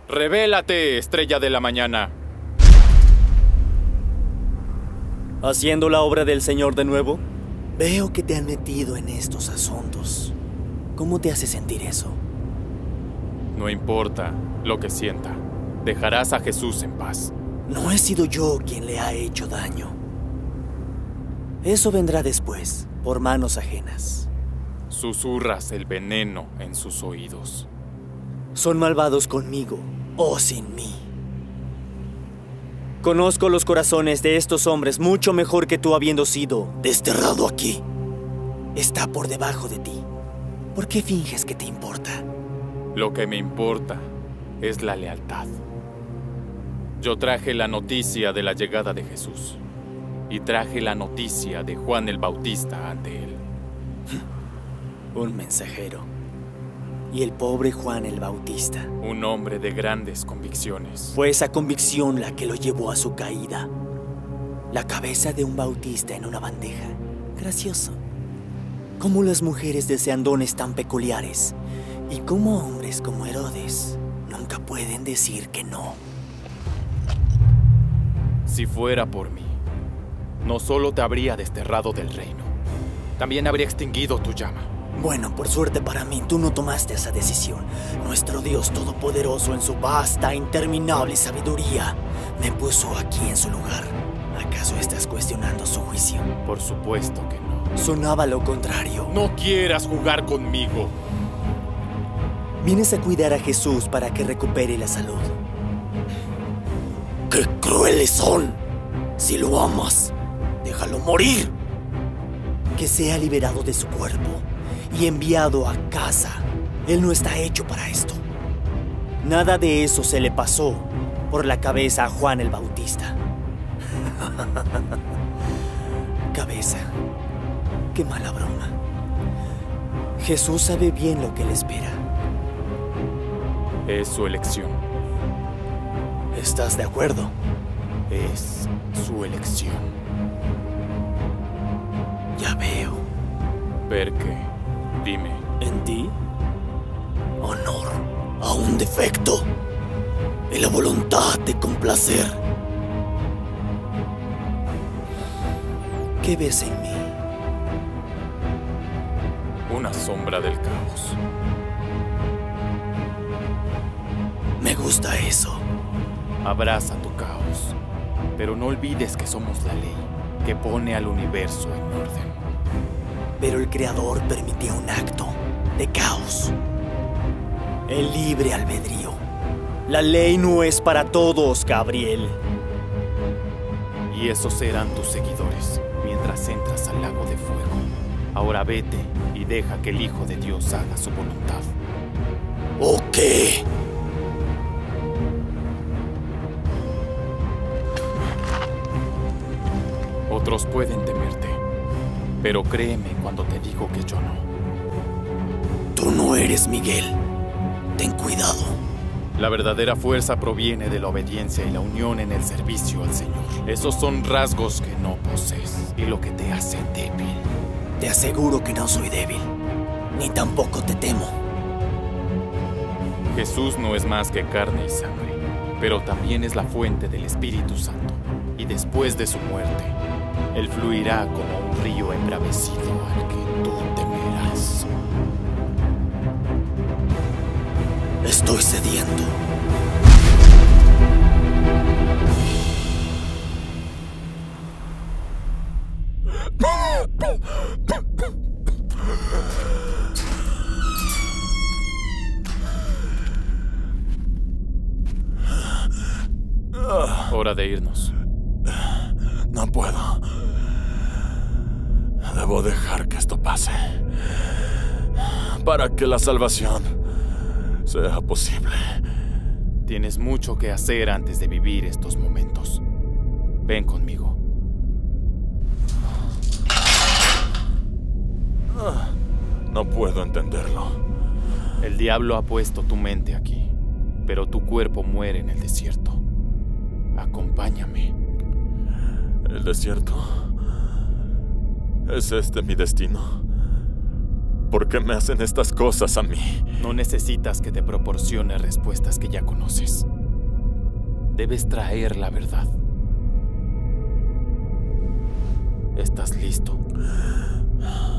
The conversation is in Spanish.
Revélate, estrella de la mañana. ¿Haciendo la obra del Señor de nuevo? Veo que te han metido en estos asuntos. ¿Cómo te hace sentir eso? No importa lo que sienta. Dejarás a Jesús en paz. No he sido yo quien le ha hecho daño. Eso vendrá después, por manos ajenas. Susurras el veneno en sus oídos. Son malvados conmigo o sin mí. Conozco los corazones de estos hombres mucho mejor que tú, habiendo sido desterrado aquí. Está por debajo de ti. ¿Por qué finges que te importa? Lo que me importa es la lealtad. Yo traje la noticia de la llegada de Jesús y traje la noticia de Juan el Bautista ante él. Un mensajero. Y el pobre Juan el Bautista. Un hombre de grandes convicciones. Fue esa convicción la que lo llevó a su caída. La cabeza de un bautista en una bandeja. Gracioso. Cómo las mujeres desean dones tan peculiares. Y cómo hombres como Herodes nunca pueden decir que no. Si fuera por mí, no solo te habría desterrado del reino, también habría extinguido tu llama. Bueno, por suerte para mí, tú no tomaste esa decisión. Nuestro Dios Todopoderoso, en su vasta, interminable sabiduría, me puso aquí en su lugar. ¿Acaso estás cuestionando su juicio? Por supuesto que no. Sonaba lo contrario. No quieras jugar conmigo. Vienes a cuidar a Jesús para que recupere la salud. ¡Qué crueles son! Si lo amas, déjalo morir. Que sea liberado de su cuerpo y enviado a casa. Él no está hecho para esto. Nada de eso se le pasó por la cabeza a Juan el Bautista. Cabeza. Qué mala broma. Jesús sabe bien lo que le espera. Es su elección. ¿Estás de acuerdo? Es su elección. Ya veo. ¿Ver qué? Dime. ¿En ti? Honor a un defecto y la voluntad de complacer. ¿Qué ves en mí? Una sombra del caos. Me gusta eso. Abraza tu caos, pero no olvides que somos la ley que pone al universo en orden. Pero el Creador permitió un acto de caos. El libre albedrío. La ley no es para todos, Gabriel. Y esos serán tus seguidores mientras entras al lago de fuego. Ahora vete y deja que el Hijo de Dios haga su voluntad. ¿O qué? Otros pueden temerte, pero créeme cuando te digo que yo no. Tú no eres Miguel. Ten cuidado. La verdadera fuerza proviene de la obediencia y la unión en el servicio al Señor. Esos son rasgos que no posees y lo que te hace débil. Te aseguro que no soy débil, ni tampoco te temo. Jesús no es más que carne y sangre, pero también es la fuente del Espíritu Santo. Y después de su muerte, Él fluirá como un río embravecido al que tú temerás. Estoy cediendo. Hora de irnos. No puedo. Debo dejar que esto pase para que la salvación sea posible. Tienes mucho que hacer antes de vivir estos momentos. Ven conmigo. No puedo entenderlo. El diablo ha puesto tu mente aquí, pero tu cuerpo muere en el desierto. Acompáñame. ¿El desierto? ¿Es este mi destino? ¿Por qué me hacen estas cosas a mí? No necesitas que te proporcione respuestas que ya conoces. Debes traer la verdad. ¿Estás listo?